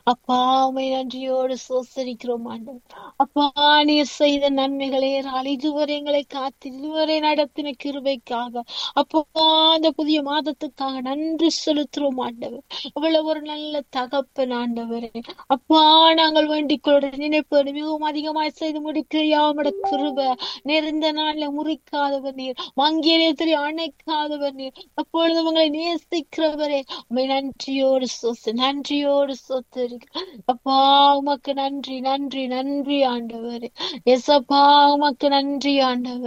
அப்பா உம்மை நன்றியோடு சோசரிக்கிறோம் ஆண்டவர். அப்பா நீர் செய்த நன்மைகளே இதுவரை எங்களை காத்து இதுவரை நடத்தின கிருபைக்காக அப்பா அந்த புதிய மாதத்துக்காக நன்றி செலுத்துறோம் ஆண்டவர். அவ்வளவு ஒரு நல்ல தகப்பன் ஆண்டவரே. அப்பா நாங்கள் வேண்டிக் கொள்ற நினைப்பது மிகவும் அதிகமாய் செய்து முடிக்கிறியாமட கிருபை நீர் இந்த நாள்ல முறிக்காதவர் நீர், மங்கியத்தில் அணைக்காதவர் நீர், அப்பொழுது உங்களை நேசிக்கிறவரே. உம்மை நன்றியோடு சொத்து அப்பா உமக்கு நன்றி நன்றி நன்றி ஆண்டவரே. எசப்பா உமக்கு நன்றி ஆண்டவர்.